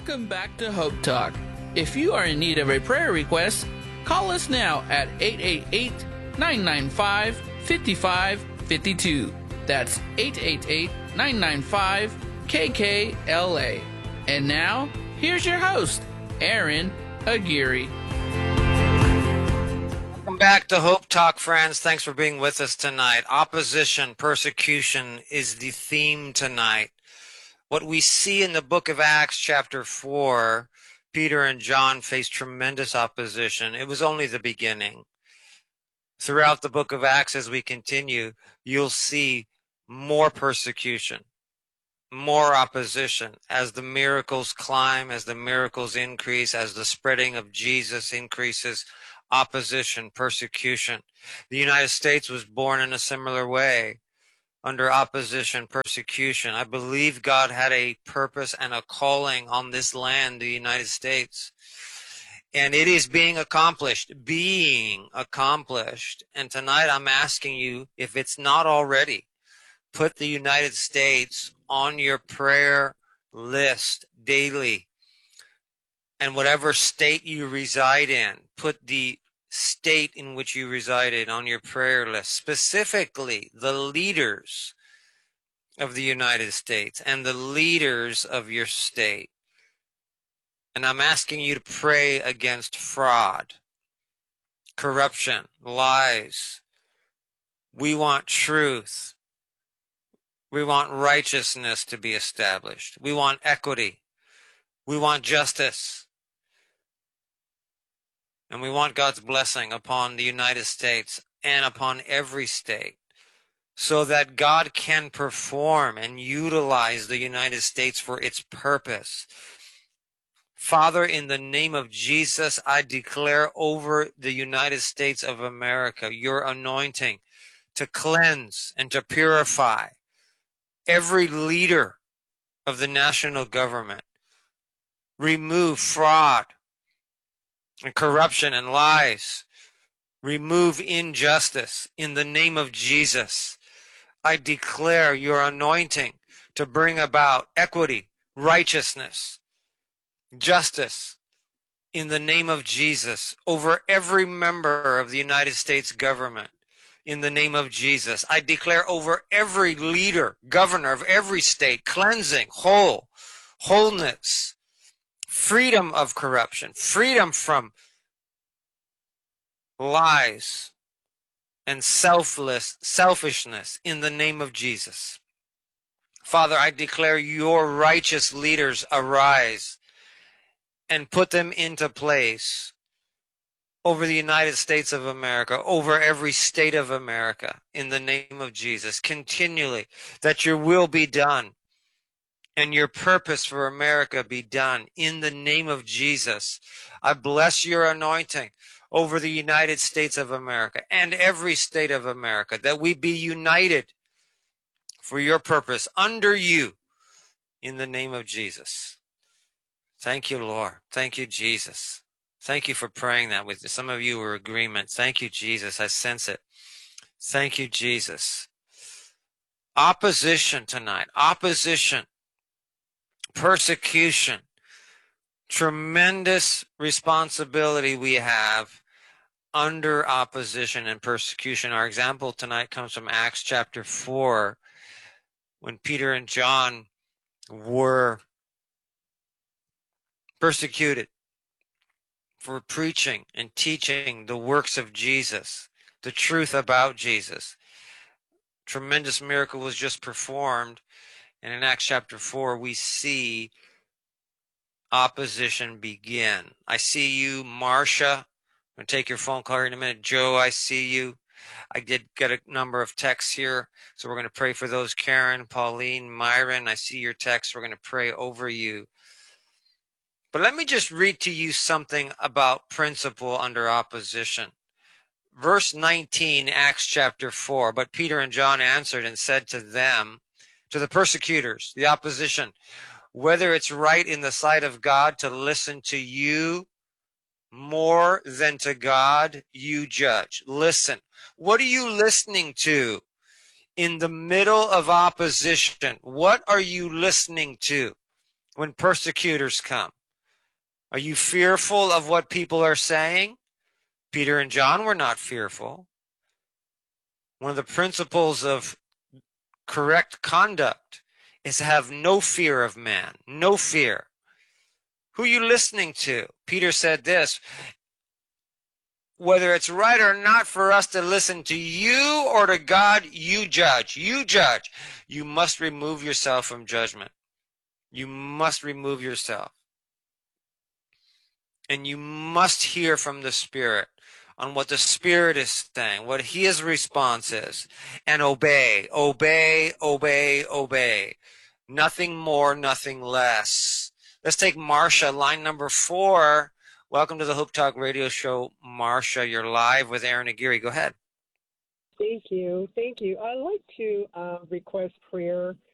Welcome back to Hope Talk. If you are in need of a prayer request, call us now at 888-995-5552. That's 888-995-KKLA. And now, here's your host, Aaron Aguirre. Welcome back to Hope Talk, friends. Thanks for being with us tonight. Opposition, persecution is the theme tonight. What we see in the book of Acts chapter 4, Peter and John faced tremendous opposition. It was only the beginning. Throughout the book of Acts, as we continue, you'll see more persecution, more opposition as the miracles climb, as the miracles increase, as the spreading of Jesus increases. Opposition, persecution. The United States was born in a similar way, under opposition, persecution. I believe God had a purpose and a calling on this land, the United States. And it is being accomplished. And tonight I'm asking you, if it's not already, put the United States on your prayer list daily. And whatever state you reside in, put the state in which you resided on your prayer list, specifically the leaders of the United States and the leaders of your state. And I'm asking you to pray against fraud, corruption, lies. We want truth. We want righteousness to be established. We want equity. We want justice. And we want God's blessing upon the United States and upon every state, so that God can perform and utilize the United States for its purpose. Father, in the name of Jesus, I declare over the United States of America your anointing to cleanse and to purify every leader of the national government. Remove fraud and corruption and lies. Remove injustice in the name of Jesus. I declare your anointing to bring about equity, righteousness, justice in the name of Jesus over every member of the United States government. In the name of Jesus, I declare over every leader, governor of every state, cleansing, wholeness, freedom of corruption, freedom from lies and selfishness in the name of Jesus. Father, I declare your righteous leaders arise and put them into place over the United States of America, over every state of America, in the name of Jesus, continually, that your will be done and your purpose for America be done in the name of Jesus. I bless your anointing over the United States of America and every state of America, that we be united for your purpose under you in the name of Jesus. Thank you, Lord. Thank you, Jesus. Thank you for praying that with some of you were in agreement. Thank you, Jesus. I sense it. Thank you, Jesus. Opposition tonight. Opposition. Persecution. Tremendous responsibility we have under opposition and persecution. Our example tonight comes from Acts chapter 4, when Peter and John were persecuted for preaching and teaching the works of Jesus, the truth about Jesus. Tremendous miracle was just performed, and in Acts chapter 4 we see opposition begin. I see you, Marcia. I'm going to take your phone call here in a minute. Joe, I see you. I did get a number of texts here, so we're going to pray for those. Karen, Pauline, Myron, I see your text. We're going to pray over you. But let me just read to you something about principle under opposition. Verse 19, Acts chapter 4, but Peter and John answered and said to them, to the persecutors, the opposition, whether it's right in the sight of God to listen to you more than to God, you judge. Listen. What are you listening to in the middle of opposition? What are you listening to? when persecutors come? Are you fearful of what people are saying? Peter and John were not fearful. One of the principles of correct conduct is to have no fear of man, no fear. Who are you listening to? Peter said this, whether it's right or not for us to listen to you or to God, you judge. You judge. You must remove yourself from judgment. You must remove yourself. And you must hear from the Spirit on what the Spirit is saying, what His response is, and obey, obey, obey, obey. Nothing more, nothing less. Let's take Marcia, line number 4. Welcome to the Hope Talk Radio Show, Marcia. You're live with Aaron Aguirre. Go ahead. Thank you. Thank you. I'd like to request prayer